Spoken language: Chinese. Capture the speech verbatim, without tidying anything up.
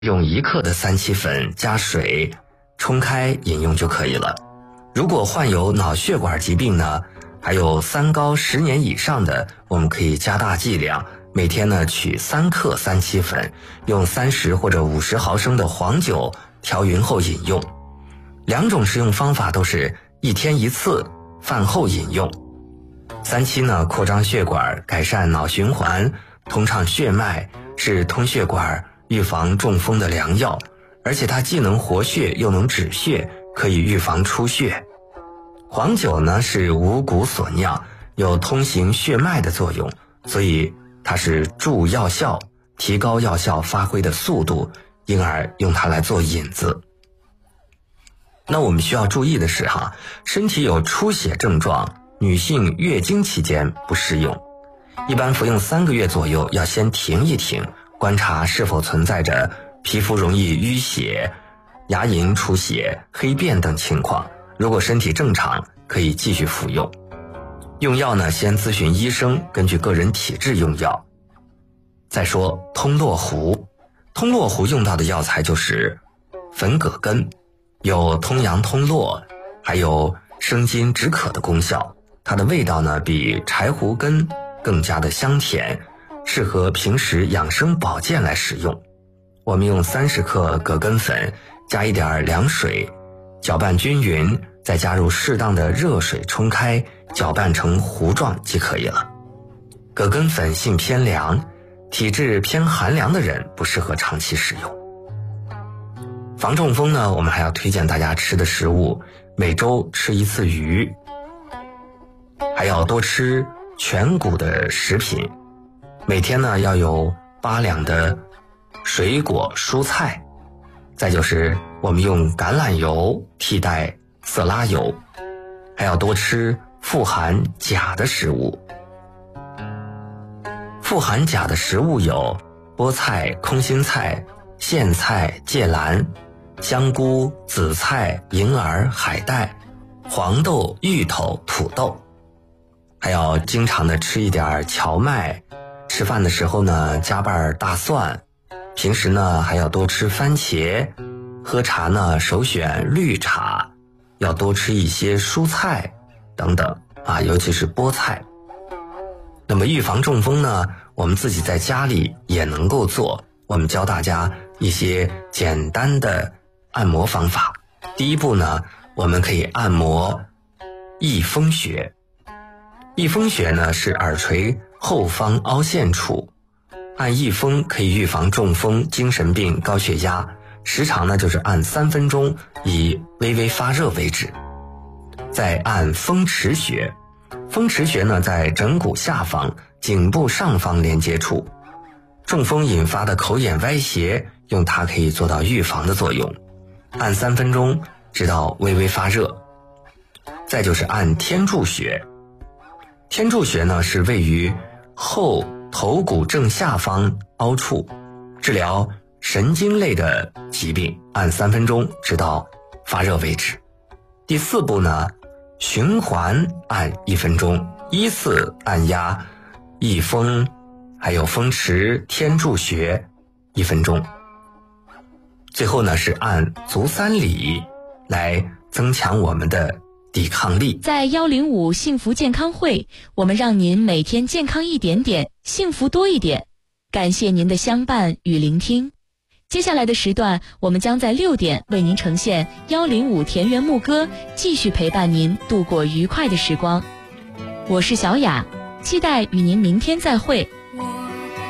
用一克的三七粉加水冲开饮用就可以了。如果患有脑血管疾病呢，还有三高十年以上的，我们可以加大剂量，每天呢取三克三七粉，用三十或者五十毫升的黄酒调匀后饮用。两种食用方法都是一天一次，饭后饮用。三七呢，扩张血管，改善脑循环，通畅血脉，是通血管、预防中风的良药，而且它既能活血又能止血，可以预防出血。黄酒呢是五谷所酿，有通行血脉的作用，所以它是助药效，提高药效发挥的速度，因而用它来做引子。那我们需要注意的是哈，身体有出血症状，女性月经期间不适用，一般服用三个月左右，要先停一停，观察是否存在着皮肤容易淤血、牙龈出血、黑便等情况。如果身体正常，可以继续服用。用药呢，先咨询医生，根据个人体质用药。再说通络糊，通络糊用到的药材就是粉葛根，有通阳通络，还有生津止渴的功效。它的味道呢，比柴胡根更加的香甜，适合平时养生保健来使用。我们用三十克葛根粉，加一点凉水，搅拌均匀，再加入适当的热水冲开，搅拌成糊状即可以了。葛根粉性偏凉，体质偏寒凉的人不适合长期使用。防中风呢，我们还要推荐大家吃的食物，每周吃一次鱼，还要多吃全谷的食品，每天呢要有八两的水果蔬菜，再就是我们用橄榄油替代色拉油，还要多吃富含钾的食物。富含钾的食物有菠菜、空心菜、苋菜、芥蓝、香菇、紫菜、银耳、海带、黄豆、芋头、土豆。还要经常的吃一点荞麦，吃饭的时候呢加瓣大蒜，平时呢还要多吃番茄，喝茶呢首选绿茶，要多吃一些蔬菜等等啊，尤其是菠菜。那么预防中风呢，我们自己在家里也能够做，我们教大家一些简单的按摩方法。第一步呢，我们可以按摩翳风穴。翳风穴呢是耳垂后方凹陷处，按翳风可以预防中风、精神病、高血压，时长呢就是按三分钟，以微微发热为止。再按风池穴，风池穴呢在枕骨下方、颈部上方连接处，中风引发的口眼歪斜，用它可以做到预防的作用，按三分钟直到微微发热。再就是按天柱穴，天柱穴呢是位于后头骨正下方凹处，治疗神经类的疾病，按三分钟直到发热为止。第四步呢，循环按一分钟，依次按压翳风还有风池、天柱穴一分钟。最后呢是按足三里来增强我们的抵抗力。 在一零五幸福健康会，我们让您每天健康一点点，幸福多一点。感谢您的相伴与聆听。接下来的时段，我们将在六点为您呈现一零五田园牧歌，继续陪伴您度过愉快的时光。我是小雅，期待与您明天再会。